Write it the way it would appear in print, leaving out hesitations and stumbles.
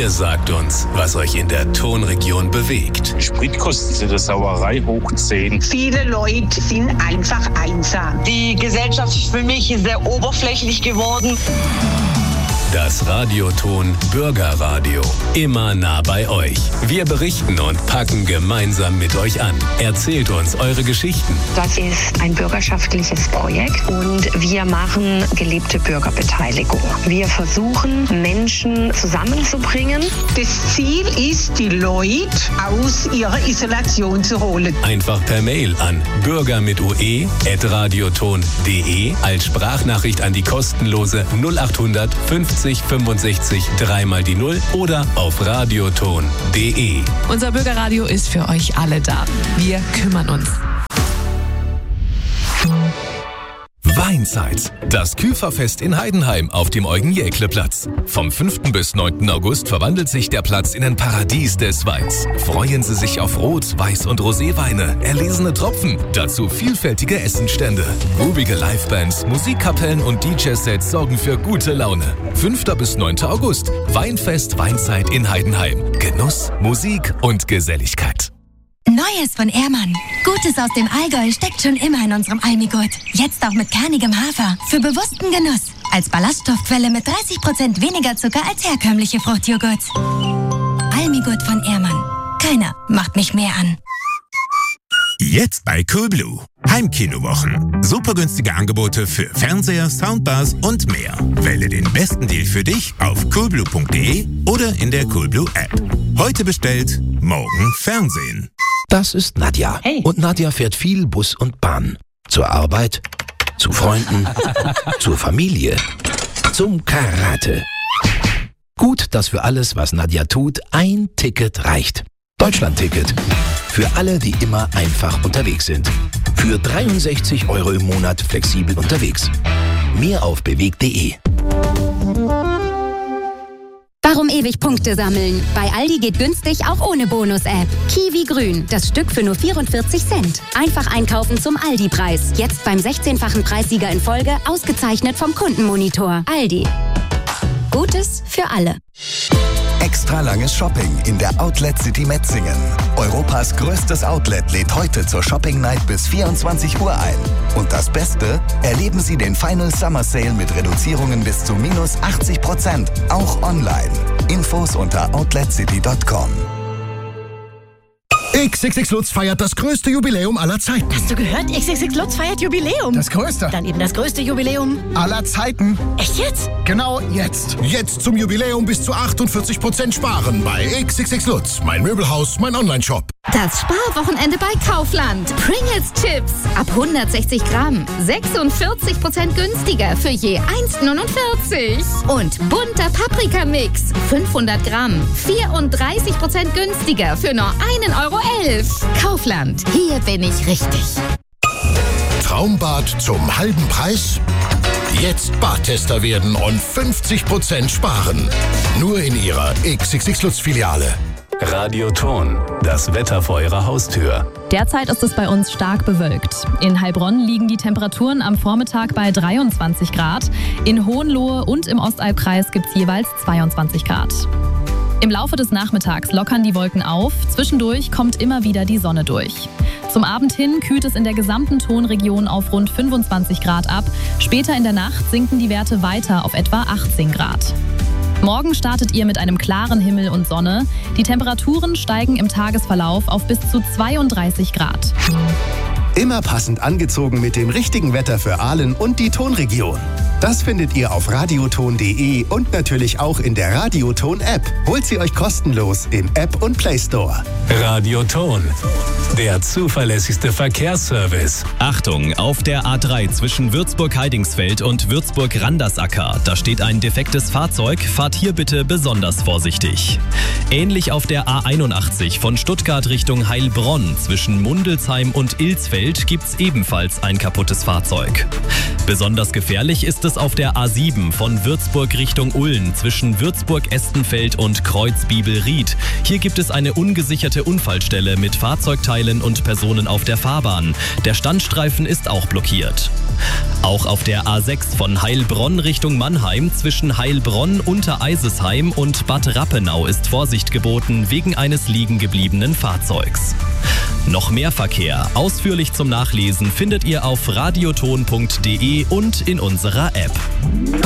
Ihr sagt uns, was euch in der Tonregion bewegt. Spritkosten sind eine Sauerei hoch 10. Viele Leute sind einfach einsam. Die Gesellschaft ist für mich sehr oberflächlich geworden. Das Radioton Bürgerradio. Immer nah bei euch. Wir berichten und packen gemeinsam mit euch an. Erzählt uns eure Geschichten. Das ist ein bürgerschaftliches Projekt und wir machen gelebte Bürgerbeteiligung. Wir versuchen, Menschen zusammenzubringen. Das Ziel ist, die Leute aus ihrer Isolation zu holen. Einfach per Mail an bürger@radioton.de als Sprachnachricht an die kostenlose 0800 50 65 3 mal die 0 oder auf radioton.de. Unser Bürgerradio ist für euch alle da. Wir kümmern uns. Weinzeit. Das Küferfest in Heidenheim auf dem Eugen-Jäckle-Platz. Vom 5. bis 9. August verwandelt sich der Platz in ein Paradies des Weins. Freuen Sie sich auf Rot-, Weiß- und Roséweine, erlesene Tropfen, dazu vielfältige Essenstände. Groovige Livebands, Musikkapellen und DJ-Sets sorgen für gute Laune. 5. bis 9. August. Weinfest Weinzeit in Heidenheim. Genuss, Musik und Geselligkeit. Neues von Ehrmann. Gutes aus dem Allgäu steckt schon immer in unserem Almigurt. Jetzt auch mit kernigem Hafer. Für bewussten Genuss. Als Ballaststoffquelle mit 30% weniger Zucker als herkömmliche Fruchtjoghurts. Almigurt von Ehrmann. Keiner macht mich mehr an. Jetzt bei Coolblue. Heimkinowochen. Super günstige Angebote für Fernseher, Soundbars und mehr. Wähle den besten Deal für dich auf coolblue.de oder in der Coolblue App. Heute bestellt, morgen Fernsehen. Das ist Nadja. Hey. Und Nadja fährt viel Bus und Bahn. Zur Arbeit, zu Freunden, zur Familie, zum Karate. Gut, dass für alles, was Nadja tut, ein Ticket reicht. Deutschland-Ticket. Für alle, die immer einfach unterwegs sind. Für 63 € im Monat flexibel unterwegs. Mehr auf beweg.de. Warum ewig Punkte sammeln? Bei Aldi geht günstig auch ohne Bonus-App. Kiwi Grün, das Stück für nur 44 Cent. Einfach einkaufen zum Aldi-Preis. Jetzt beim 16-fachen Preissieger in Folge, ausgezeichnet vom Kundenmonitor. Aldi. Gutes für alle. Extra langes Shopping in der Outlet City Metzingen. Europas größtes Outlet lädt heute zur Shopping Night bis 24 Uhr ein. Und das Beste, erleben Sie den Final Summer Sale mit Reduzierungen bis zu minus 80%, auch online. Infos unter outletcity.com. XXX Lutz feiert das größte Jubiläum aller Zeiten. Hast du gehört? XXX Lutz feiert Jubiläum. Das größte. Dann eben das größte Jubiläum aller Zeiten. Echt jetzt? Genau jetzt. Jetzt zum Jubiläum bis zu 48% sparen bei XXX Lutz. Mein Möbelhaus, mein Onlineshop. Das Sparwochenende bei Kaufland. Pringles Chips ab 160 Gramm. 46% günstiger für je 1,49. Und bunter Paprikamix. 500 Gramm. 34% günstiger für nur 1,11 €. Kaufland. Hier bin ich richtig. Traumbad zum halben Preis? Jetzt Badtester werden und 50% sparen. Nur in Ihrer XXX Lutz Filiale. Radioton, das Wetter vor eurer Haustür. Derzeit ist es bei uns stark bewölkt. In Heilbronn liegen die Temperaturen am Vormittag bei 23 Grad. In Hohenlohe und im Ostalbkreis gibt es jeweils 22 Grad. Im Laufe des Nachmittags lockern die Wolken auf. Zwischendurch kommt immer wieder die Sonne durch. Zum Abend hin kühlt es in der gesamten Tonregion auf rund 25 Grad ab. Später in der Nacht sinken die Werte weiter auf etwa 18 Grad. Morgen startet ihr mit einem klaren Himmel und Sonne. Die Temperaturen steigen im Tagesverlauf auf bis zu 32 Grad. Immer passend angezogen mit dem richtigen Wetter für Aalen und die Tonregion. Das findet ihr auf radioton.de und natürlich auch in der Radioton-App. Holt sie euch kostenlos im App und Play Store. Radioton, der zuverlässigste Verkehrsservice. Achtung, auf der A3 zwischen Würzburg-Heidingsfeld und Würzburg-Randersacker. Da steht ein defektes Fahrzeug. Fahrt hier bitte besonders vorsichtig. Ähnlich auf der A81 von Stuttgart Richtung Heilbronn zwischen Mundelsheim und Ilsfeld gibt's ebenfalls ein kaputtes Fahrzeug. Besonders gefährlich ist es es auf der A7 von Würzburg Richtung Ulm zwischen Würzburg-Estenfeld und Kreuzbibelried. Hier gibt es eine ungesicherte Unfallstelle mit Fahrzeugteilen und Personen auf der Fahrbahn. Der Standstreifen ist auch blockiert. Auch auf der A6 von Heilbronn Richtung Mannheim zwischen Heilbronn, Untereisesheim und Bad Rappenau ist Vorsicht geboten wegen eines liegengebliebenen Fahrzeugs. Noch mehr Verkehr, ausführlich zum Nachlesen, findet ihr auf radioton.de und in unserer App.